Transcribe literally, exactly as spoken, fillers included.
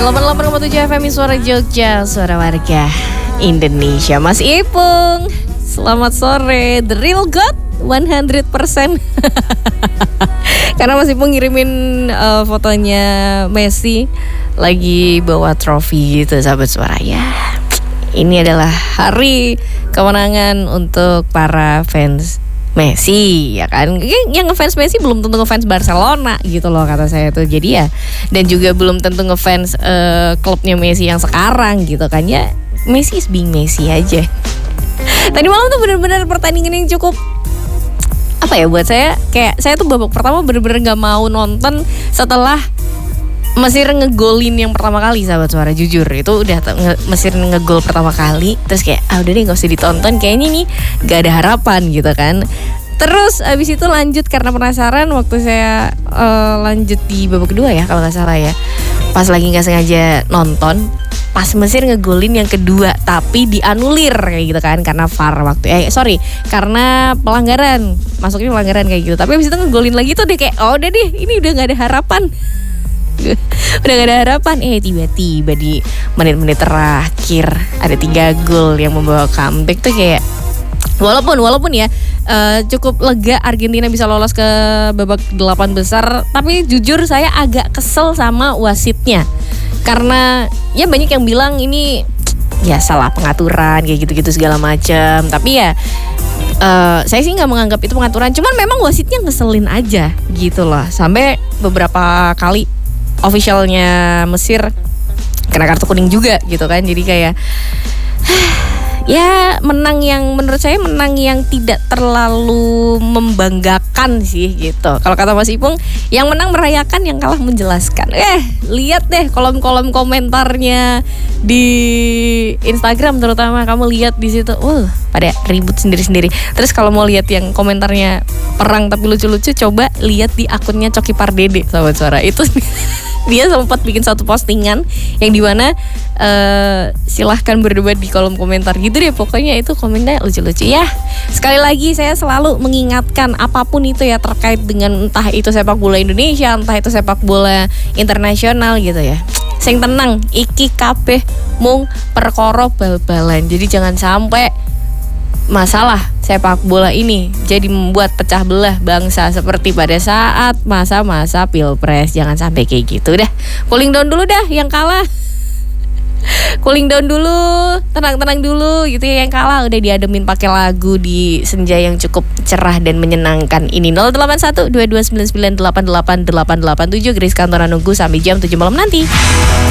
delapan puluh delapan koma tujuh F M Suara Jogja, suara warga Indonesia. Mas Ipung, selamat sore. The real God seratus persen. Karena Mas Ipung ngirimin uh, fotonya Messi lagi bawa trofi gitu, sahabat suara ya. Ini adalah hari kemenangan untuk para fans Messi, ya kan? Yang ngefans Messi belum tentu ngefans Barcelona gitu loh, kata saya tuh. Jadi ya, dan juga belum tentu ngefans uh, klubnya Messi yang sekarang gitu kan ya. Messi is being Messi aja. Tadi malam tuh benar-benar pertandingan yang cukup apa ya buat saya, kayak saya tuh babak pertama bener-bener gak mau nonton setelah Mesir ngegolin yang pertama kali, sahabat suara. Jujur itu udah nge- Mesir ngegol pertama kali, terus kayak ah udah deh gak usah ditonton, kayaknya nih gak ada harapan gitu kan. Terus abis itu lanjut karena penasaran, waktu saya uh, lanjut di babak kedua ya kalau gak salah ya, pas lagi gak sengaja nonton pas Mesir ngegolin yang kedua tapi dianulir kayak gitu kan, karena V A R waktu eh sorry karena pelanggaran, masuknya pelanggaran kayak gitu. Tapi abis itu ngegolin lagi tuh deh kayak oh udah deh ini udah gak ada harapan. Udah gak ada harapan. Eh tiba-tiba di menit-menit terakhir ada tiga gol yang membawa comeback tuh kayak Walaupun walaupun ya uh, cukup lega Argentina bisa lolos ke babak delapan besar, tapi jujur saya agak kesel sama wasitnya. Karena ya banyak yang bilang ini ya salah pengaturan kayak gitu-gitu segala macam. Tapi ya uh, saya sih nggak menganggap itu pengaturan. Cuman memang wasitnya ngeselin aja gitu loh. Sampai beberapa kali officialnya Mesir kena kartu kuning juga gitu kan. Jadi kayak ya menang yang menurut saya menang yang tidak terlalu membanggakan sih gitu. Kalau kata Mas Ipung, yang menang merayakan, yang kalah menjelaskan. Eh, lihat deh kolom-kolom komentarnya di Instagram terutama, kamu lihat di situ, uh, pada ribut sendiri-sendiri. Terus kalau mau lihat yang komentarnya perang tapi lucu-lucu, coba lihat di akunnya Coki Pardede, sahabat suara. Itu dia sempat bikin satu postingan yang dimana uh, silahkan berdebat di kolom komentar gitu deh. Pokoknya itu komennya lucu-lucu ya. Sekali lagi saya selalu mengingatkan apapun itu ya terkait dengan entah itu sepak bola Indonesia, entah itu sepak bola internasional gitu ya, sing tenang iki kabeh mung perkara bal-balan. Jadi jangan sampai masalah sepak bola ini jadi membuat pecah belah bangsa seperti pada saat masa-masa Pilpres. Jangan sampai kayak gitu. Dah, cooling down dulu dah yang kalah. Cooling down dulu, tenang-tenang dulu gitu ya. Yang kalah udah diademin pakai lagu di senja yang cukup cerah dan menyenangkan ini. Nol delapan satu dua dua sembilan sembilan delapan delapan delapan delapan tujuh Grace Kantora nunggu sampai jam tujuh malam nanti.